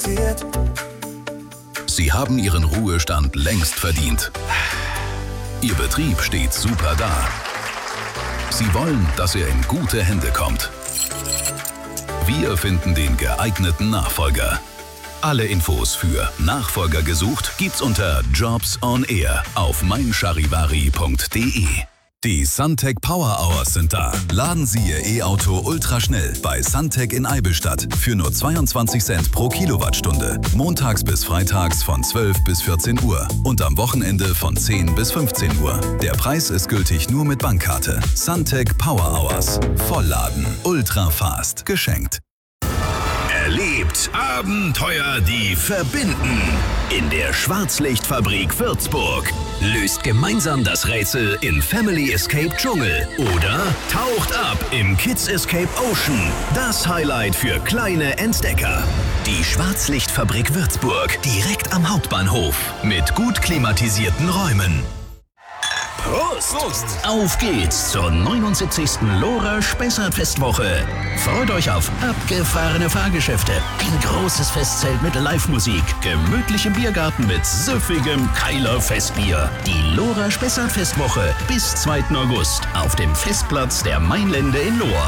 garantiert. Sie haben Ihren Ruhestand längst verdient. Ihr Betrieb steht super da. Sie wollen, dass er in gute Hände kommt. Wir finden den geeigneten Nachfolger. Alle Infos für Nachfolger gesucht gibt's unter Jobs on Air auf meincharivari.de. Die Suntec Power Hours sind da. Laden Sie Ihr E-Auto ultraschnell bei Suntec in Eibenstadt für nur 22 Cent pro Kilowattstunde. Montags bis freitags von 12 bis 14 Uhr und am Wochenende von 10 bis 15 Uhr. Der Preis ist gültig nur mit Bankkarte. Suntec Power Hours. Vollladen. Ultra fast. Geschenkt. Erlebt Abenteuer, die verbinden. In der Schwarzlichtfabrik Würzburg. Löst gemeinsam das Rätsel in Family Escape Dschungel. Oder taucht ab im Kids Escape Ocean. Das Highlight für kleine Entdecker. Die Schwarzlichtfabrik Würzburg. Direkt am Hauptbahnhof. Mit gut klimatisierten Räumen. Prost! Auf geht's zur 79. Lora Spessart-Festwoche. Freut euch auf abgefahrene Fahrgeschäfte, ein großes Festzelt mit Live-Musik, gemütlichem Biergarten mit süffigem Keiler Festbier. Die Lora Spessart-Festwoche bis 2. August auf dem Festplatz der Mainlände in Lohr.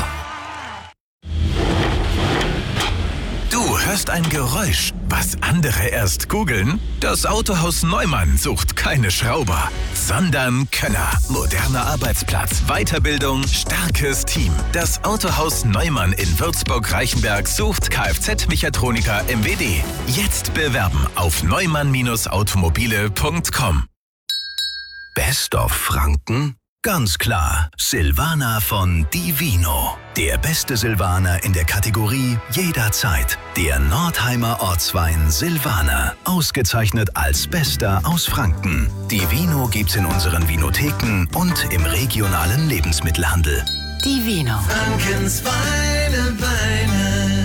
Du hörst ein Geräusch, was andere erst googeln? Das Autohaus Neumann sucht keine Schrauber, sondern Könner. Moderner Arbeitsplatz, Weiterbildung, starkes Team. Das Autohaus Neumann in Würzburg-Reichenberg sucht Kfz-Mechatroniker MWD. Jetzt bewerben auf neumann-automobile.com. Best of Franken? Ganz klar, Silvaner von Divino. Der beste Silvaner in der Kategorie jederzeit. Der Nordheimer Ortswein Silvaner. Ausgezeichnet als Bester aus Franken. Divino gibt's in unseren Vinotheken und im regionalen Lebensmittelhandel. Divino. Frankens Weine.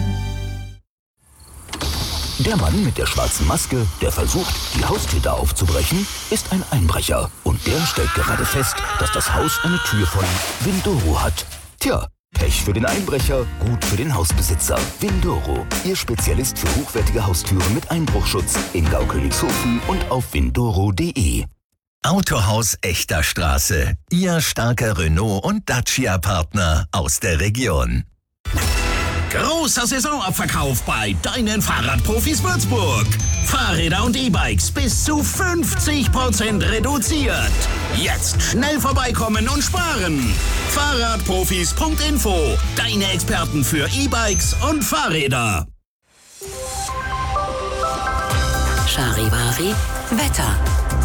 Der Mann mit der schwarzen Maske, der versucht, die Haustür aufzubrechen, ist ein Einbrecher. Und der stellt gerade fest, dass das Haus eine Tür von Windoro hat. Tja, Pech für den Einbrecher, gut für den Hausbesitzer. Windoro, Ihr Spezialist für hochwertige Haustüren mit Einbruchschutz in Gaukönigshofen und auf windoro.de. Autohaus Echter Straße. Ihr starker Renault- und Dacia-Partner aus der Region. Großer Saisonabverkauf bei deinen Fahrradprofis Würzburg. Fahrräder und E-Bikes bis zu 50% reduziert. Jetzt schnell vorbeikommen und sparen. Fahrradprofis.info. Deine Experten für E-Bikes und Fahrräder. Charivari Wetter.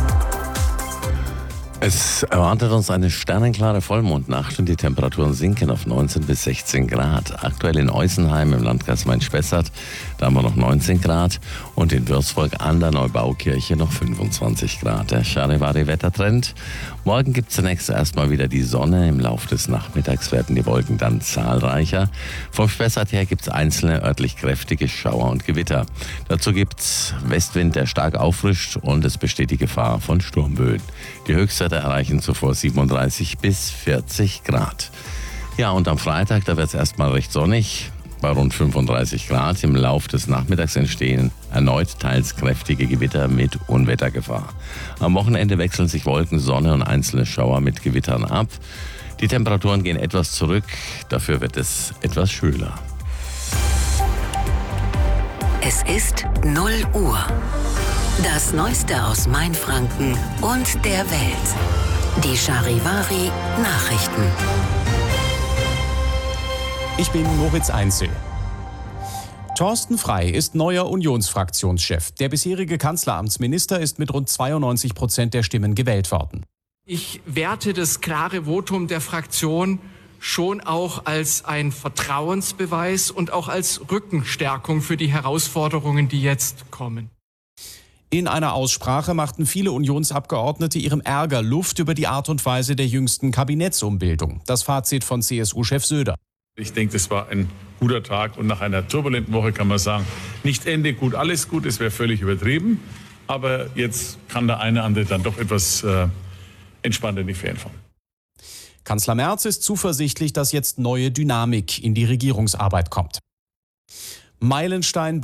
Es erwartet uns eine sternenklare Vollmondnacht und die Temperaturen sinken auf 19 bis 16 Grad. Aktuell in Eusenheim im Landkreis Main-Spessart, da haben wir noch 19 Grad und in Würzburg an der Neubaukirche noch 25 Grad. Der Charivari-Wettertrend. Morgen gibt es zunächst erstmal wieder die Sonne. Im Laufe des Nachmittags werden die Wolken dann zahlreicher. Vom Spessart her gibt es einzelne örtlich kräftige Schauer und Gewitter. Dazu gibt es Westwind, der stark auffrischt und es besteht die Gefahr von Sturmböen. Die Höchstwerte erreichen zuvor 37 bis 40 Grad. Ja, und am Freitag, da wird es erstmal recht sonnig, bei rund 35 Grad. Im Lauf des Nachmittags entstehen erneut teils kräftige Gewitter mit Unwettergefahr. Am Wochenende wechseln sich Wolken, Sonne und einzelne Schauer mit Gewittern ab. Die Temperaturen gehen etwas zurück, dafür wird es etwas schwüler. Es ist 0 Uhr. Das Neueste aus Mainfranken und der Welt. Die Charivari Nachrichten. Ich bin Moritz Einzel. Thorsten Frey ist neuer Unionsfraktionschef. Der bisherige Kanzleramtsminister ist mit rund 92% der Stimmen gewählt worden. Ich werte das klare Votum der Fraktion schon auch als ein Vertrauensbeweis und auch als Rückenstärkung für die Herausforderungen, die jetzt kommen. In einer Aussprache machten viele Unionsabgeordnete ihrem Ärger Luft über die Art und Weise der jüngsten Kabinettsumbildung. Das Fazit von CSU-Chef Söder. Ich denke, das war ein guter Tag und nach einer turbulenten Woche kann man sagen, nicht Ende gut, alles gut, es wäre völlig übertrieben. Aber jetzt kann der eine andere dann doch etwas entspannter in die Ferien fahren. Kanzler Merz ist zuversichtlich, dass jetzt neue Dynamik in die Regierungsarbeit kommt. Meilenstein